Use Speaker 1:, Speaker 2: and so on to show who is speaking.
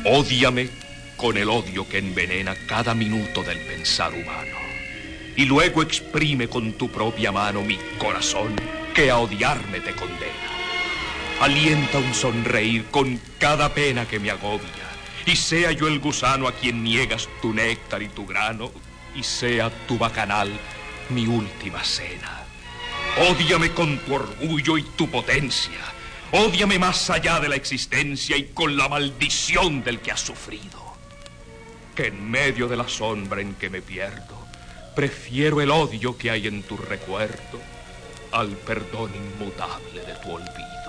Speaker 1: Ódiame con el odio que envenena cada minuto del pensar humano. Y luego exprime con tu propia mano mi corazón que a odiarme te condena. Alienta un sonreír con cada pena que me agobia, y sea yo el gusano a quien niegas tu néctar y tu grano, y sea tu bacanal mi última cena. Ódiame con tu orgullo y tu potencia. Ódiame más allá de la existencia y con la maldición del que has sufrido. Que en medio de la sombra en que me pierdo, prefiero el odio que hay en tu recuerdo al perdón inmutable de tu olvido.